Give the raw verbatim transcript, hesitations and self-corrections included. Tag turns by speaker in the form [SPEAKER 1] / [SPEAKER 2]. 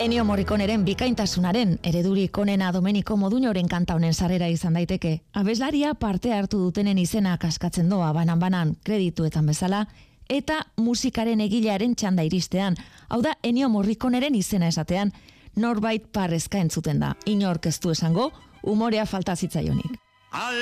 [SPEAKER 1] Ennio Morriconeren bikaintasunaren eredurik onena Domenico Modugnoren kanta honen sarrera izan daiteke. Abeslaria parte hartu dutenen izena kaskatzen doa banan-banan kredituetan bezala, eta musikaren egilearen txanda iristean, hau da Ennio Morriconeren izena esatean, norbait parrezka entzuten da. Inork ez du esango, umorea falta zitzaionik.